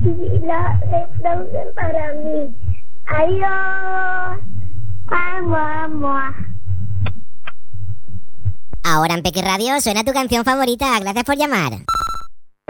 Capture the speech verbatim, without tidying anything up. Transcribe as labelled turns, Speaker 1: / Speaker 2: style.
Speaker 1: y la reproducen para mí. Adiós. Amo, amo.
Speaker 2: Ahora en Peque Radio suena tu canción favorita. Gracias por llamar.